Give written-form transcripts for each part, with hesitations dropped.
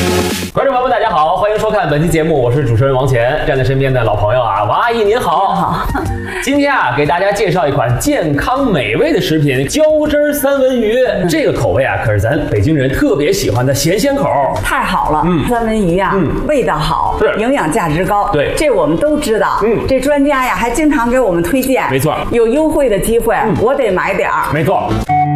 观众朋友们，大家好，欢迎收看本期节目，我是主持人王乾，站在身边的老朋友啊，王阿姨您好。 好， 今天啊，给大家介绍一款健康美味的食品——浇汁三文鱼。这个口味啊，可是咱北京人特别喜欢的咸鲜口。 太好了，三文鱼啊，味道好， 是营养价值高， 对这我们都知道。这专家呀还经常给我们推荐， 没错， 有优惠的机会，我得买点儿。 没错。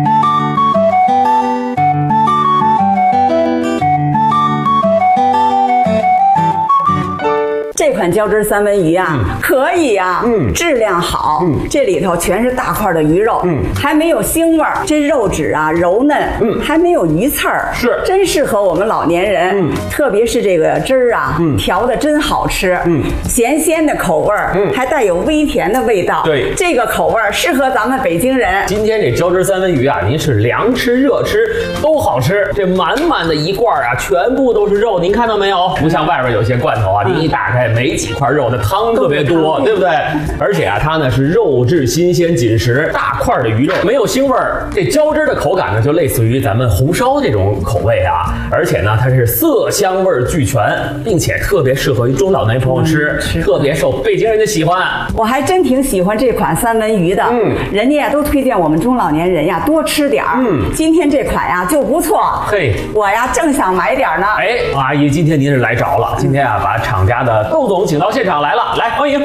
这款浇汁三文鱼啊，可以啊，质量好，这里头全是大块的鱼肉，还没有腥味儿，这肉质啊柔嫩，还没有鱼刺儿， 是真适合我们老年人，特别是这个汁儿啊，调的真好吃，咸鲜的口味儿，还带有微甜的味道， 对， 这个口味儿适合咱们北京人。 今天这浇汁三文鱼啊，您是凉吃热吃都好吃，这满满的一罐啊，全部都是肉，您看到没有？不像外边有些罐头啊，您一打开没几块肉，那汤特别多，对不对？而且啊，它呢是肉质新鲜紧实，大块的鱼肉没有腥味儿，这浇汁的口感呢就类似于咱们红烧这种口味啊，而且呢它是色香味俱全，并且特别适合于中老年朋友吃，特别受北京人的喜欢。 我还真挺喜欢这款三文鱼的，人家呀都推荐我们中老年人呀多吃点儿，今天这款呀就不错， 嘿， 我呀正想买点儿呢。 哎，阿姨，今天您是来着了，今天啊把厂家的窦总请到现场来了，来欢迎。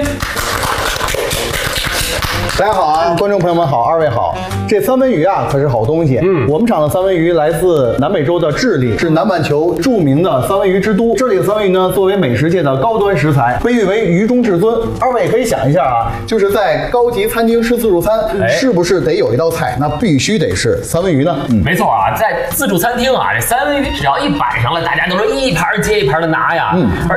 大家好啊，观众朋友们好，二位好。这三文鱼啊可是好东西。我们厂的三文鱼来自南美洲的智利，是南半球著名的三文鱼之都。这里的三文鱼呢，作为美食界的高端食材，被誉为鱼中至尊。二位可以想一下啊，就是在高级餐厅吃自助餐，是不是得有一道菜，那必须得是三文鱼呢？ 没错啊，在自助餐厅啊，这三文鱼只要一摆上了，大家都是一盘接一盘的拿呀。